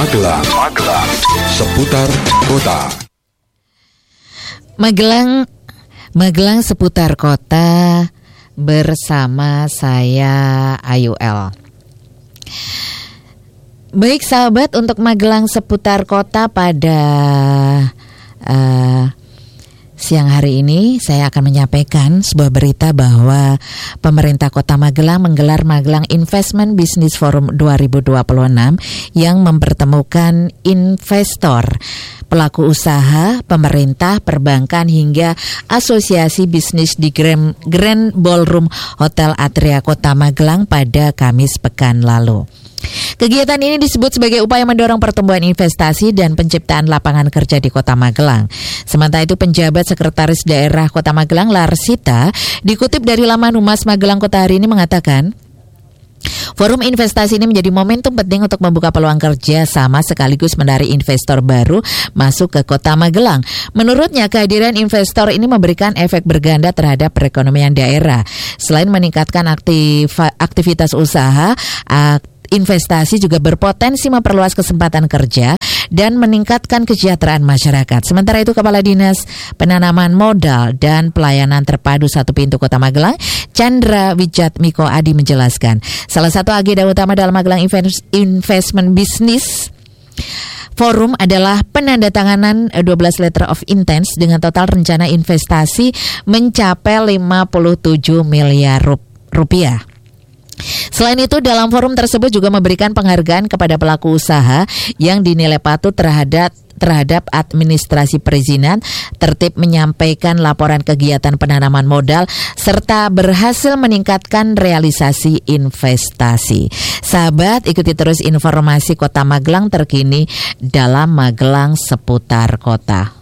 Magelang. Seputar kota. Magelang seputar kota bersama saya Ayu L. Baik sahabat, untuk Magelang seputar kota pada siang hari ini saya akan menyampaikan sebuah berita bahwa pemerintah Kota Magelang menggelar Magelang Investment Business Forum 2026 yang mempertemukan investor, pelaku usaha, pemerintah, perbankan hingga asosiasi bisnis di Grand Ballroom Hotel Atria Kota Magelang pada Kamis pekan lalu. Kegiatan ini disebut sebagai upaya mendorong pertumbuhan investasi dan penciptaan lapangan kerja di Kota Magelang. Sementara itu, penjabat Sekretaris Daerah Kota Magelang Larsita dikutip dari laman Humas Magelang Kota hari ini mengatakan, forum investasi ini menjadi momentum penting untuk membuka peluang kerja sama sekaligus menarik investor baru masuk ke Kota Magelang. Menurutnya, kehadiran investor ini memberikan efek berganda terhadap perekonomian daerah. Selain meningkatkan aktivitas usaha, investasi juga berpotensi memperluas kesempatan kerja dan meningkatkan kesejahteraan masyarakat. Sementara itu, Kepala Dinas Penanaman Modal dan Pelayanan Terpadu Satu Pintu Kota Magelang, Chandra Wijat Miko Adi menjelaskan, salah satu agenda utama dalam Magelang Investment Business Forum adalah penandatanganan 12 letter of intent dengan total rencana investasi mencapai 57 miliar rupiah. Selain itu, dalam forum tersebut juga memberikan penghargaan kepada pelaku usaha yang dinilai patuh terhadap administrasi perizinan, tertib menyampaikan laporan kegiatan penanaman modal, serta berhasil meningkatkan realisasi investasi. Sahabat, ikuti terus informasi Kota Magelang terkini dalam Magelang seputar kota.